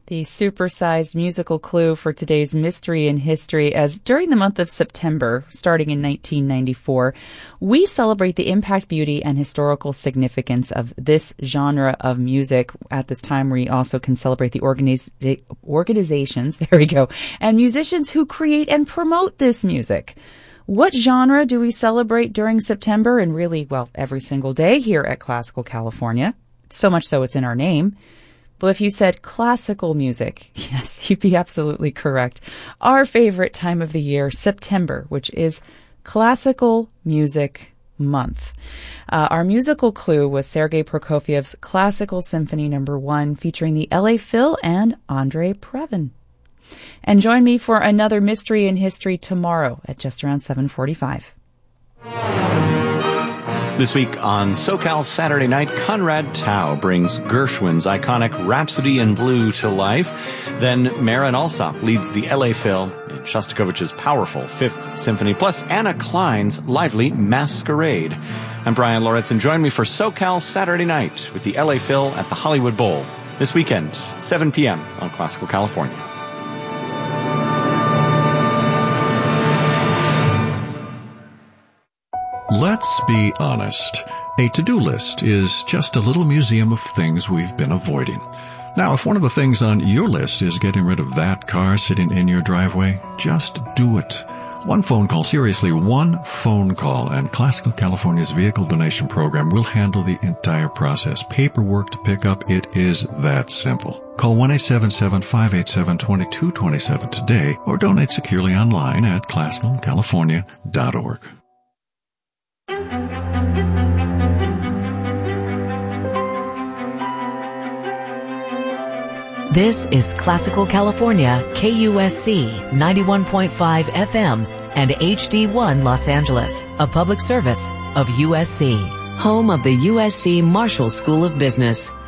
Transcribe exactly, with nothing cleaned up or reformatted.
The supersized musical clue for today's Mystery in History, as during the month of September, starting in nineteen ninety-four, we celebrate the impact, beauty, and historical significance of this genre of music. At this time, we also can celebrate the organiz- organizations, there we go, and musicians who create and promote this music. What genre do we celebrate during September and really, well, every single day here at Classical California? So much so it's in our name. Well, if you said classical music, yes, you'd be absolutely correct. Our favorite time of the year, September, which is Classical Music Month. Uh, our musical clue was Sergei Prokofiev's Classical Symphony Number One, featuring the L A Phil and Andre Previn. And join me for another Mystery in History tomorrow at just around seven forty-five. This week on SoCal Saturday Night, Conrad Tao brings Gershwin's iconic Rhapsody in Blue to life. Then Marin Alsop leads the L A Phil in Shostakovich's powerful Fifth Symphony, plus Anna Klein's lively Masquerade. I'm Brian Lauritsen. Join me for SoCal Saturday Night with the L A Phil at the Hollywood Bowl this weekend, seven p.m. on Classical California. Let's be honest. A to-do list is just a little museum of things we've been avoiding. Now, if one of the things on your list is getting rid of that car sitting in your driveway, just do it. One phone call, seriously, one phone call, and Classical California's vehicle donation program will handle the entire process. Paperwork to pick up, it is that simple. Call one eight seven seven, five eight seven, two two two seven today or donate securely online at classical california dot org. This is Classical California, K U S C ninety-one point five F M and H D one Los Angeles, a public service of U S C, home of the U S C Marshall School of Business.